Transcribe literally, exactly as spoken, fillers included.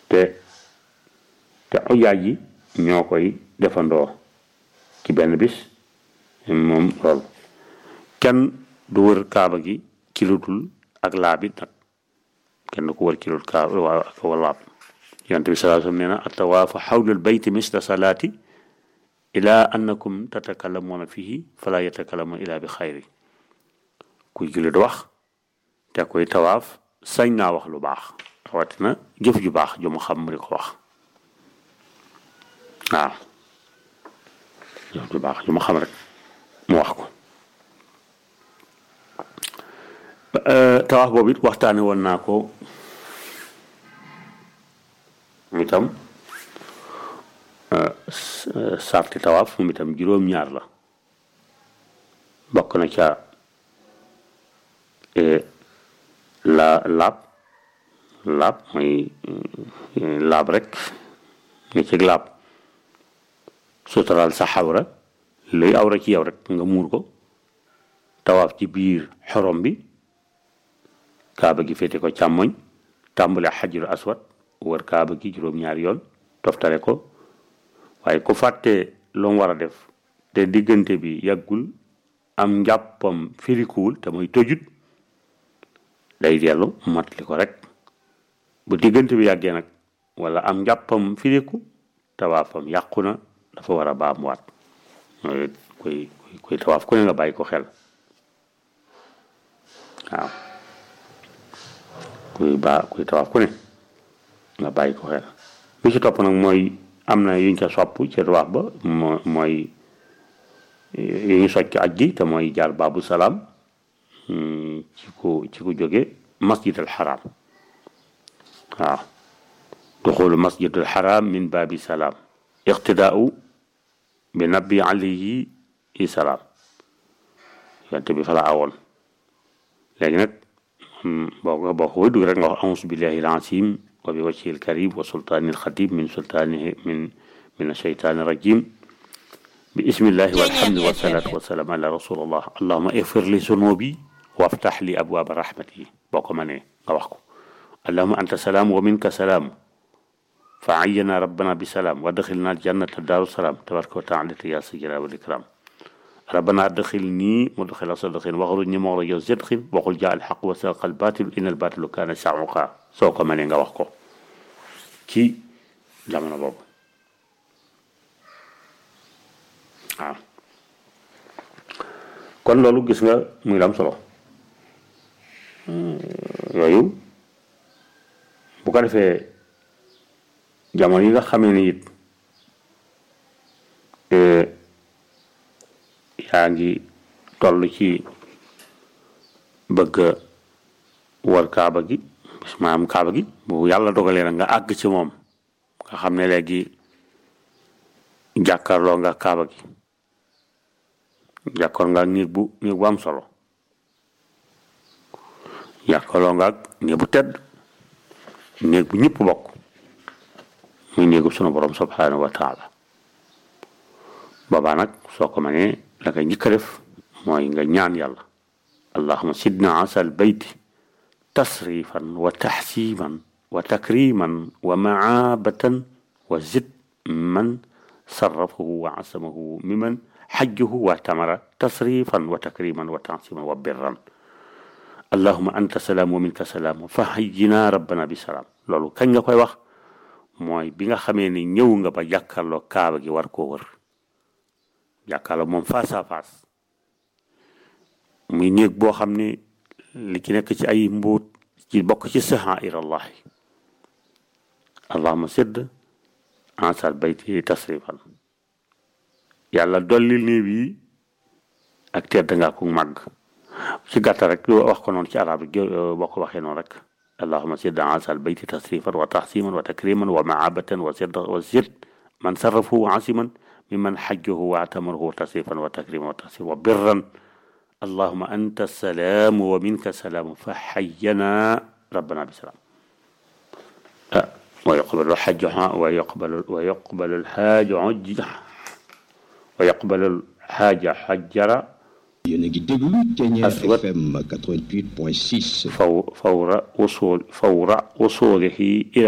te te ujaaj yi ñoo koy defandoo ci benn bis moom loolu kenn du wër kaaba gi ci lu dul ak laabit nag kenn du ko wër ci lu dul kaaba waa ak laab yonent bi sallallahu alayhi wasallam nee na attawaafu xawlal bayti misla salaati ila annakum tatakallamuuna fihi fala yatakallamuuna ila bi xayri kuy jullit wax te koy tawaaf sañ naa wax lu baax rawatina jëf ju baax ju mu xam mu di ko wax waaw jëf ju baax ju mu xam rek mu wax ko tawaaf boobu it waxtaane woon naa ko itam sarti tawaaf moom itam juróom-ñaar la bokk na ca la laab laab mooy laab rek nga ci laab suturaal sa xawra luy awra ci yow rek nga muur ko tawaaf ci biir xorom bi kaaba gi féete ko càmmoñ tàmbale xajiru aswad wër kaaba gi juróom-ñaari yoon toftale ko waaye ku fàtte lu mu war a def te diggante bi yàggul am njàppam firikuwul te mooy tojut day dellu matli ko rek bu diggante bi yàggee nag wala am njàppam firiku tawaafam yàqu na dafa war a baamuwaat mooy koy koy tawaaf ku ne nga bàyyi ko xel waaw kuy baa kuy tawaaf ku ne nga bàyyi ko xel bi ci topp nag mooy am na yuñ ca sopp ci tawaaf ba moo mooy yu ñu socc aj gi te mooy jaar baabu salaam ci ko ci ko jóge masjid al haram waaw duxulu masjid al haram min baabi salaam iqtidaau bi nabi alayhi salaam yonte bi fa la awoon léegi nag boo ko boo ko dugg rek nga wax auzu billahi al-azim wa bi wajhihi al-karim wa sultaani al-xadim min sultaanihi min min ash-shaytaani rajim bi ismillahi walhamdi wasalaatu wasalaam ala rasulillah allahuma igfir li zunubi waftax li abwaaba rahmati boo ko mënee nga wax ko allahuma anta salaam wa minka salaam fa ayyana rabbana bi salaam wa adxilna aljannata daaru salaam tabaraka wa taala ya sajjala wal ikram ربنا أدخلني مدخل صدق واخرجني مخرج صدق وقل جاء الحق وساق الباطل إن الباطل كان زهوقا soo ko mënee nga wax ko ci jamono boobu waaw kon loolu gis nga muy am solo yooyu bu ko defee jamono yi nga xamee ni it yaa ngi toll ci bëgg war kaaba gi maanaam kaaba gi bu yàlla dogalee nag nga àgg ci moom nga xam ne léegi jàkkaarloo nga kaaba gi jàkkaarloo nga néeg bu néeg bu am solo jàkkaarloo nga néeg bu tedd néeg bu ñëpp bokk muy néegu sunu borom subhanahu wa taala boobaa nag soo ko mënee la nga njëkk a def mooy nga ñaan yàlla allahuma sidna asal bayti tasrifan wa taxsiman wa takriman wa maabatan wa zid man sarrafahu wa asamahu miman xajjuhu wa tamara tasrifan wa takriman wa taxsiman wa birran allahuma anta salaam wa minka salaam fa hayyina rabbana bi salaam loolu kañ nga koy wax mooy bi nga xamee ne ñëw nga ba jàkkaarloo kaaba gi war koo wër jàkkaarloo moom face à face muy néeg boo xam ne li ci nekk ci ay mbuut ci bokk ci sahaa'ir allahi allahuma sidd ansal bayti tasrifan yàlla dollil néew yi ak tedd nga ko màgg ci gàttal rek wax ko noonu ci arab rek boo ko waxee noonu rek allahuma sidd ansal bayti tasrifan wa taxsiman wa takriman wa maabatan wa sidd wa sidd man sarrafu asiman ممن حجه واعتمره تصريفا وتكريما وتحسينا وبرا اللهم أنت السلام ومنك السلام فحينا ربنا بسلام أه. ويقبل الحج ويقبل ويقبل الحاج عج ويقبل الحاج حجر أسود فور وصول فور وصوله إلى